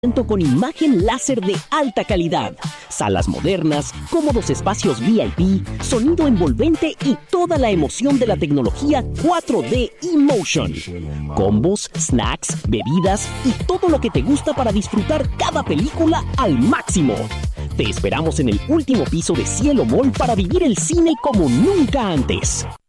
con imagen láser de alta calidad, salas modernas, cómodos espacios VIP, sonido envolvente y toda la emoción de la tecnología 4D eMotion. Combos, snacks, bebidas y todo lo que te gusta para disfrutar cada película al máximo. Te esperamos en el último piso de Cielo Mall para vivir el cine como nunca antes.